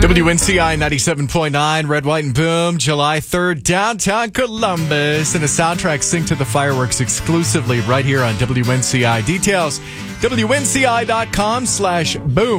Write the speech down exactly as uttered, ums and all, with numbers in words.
W N C I ninety-seven point nine, Red, White, and Boom, July third, downtown Columbus. And a soundtrack synced to the fireworks exclusively right here on W N C I. Details, W N C I dot com slash boom.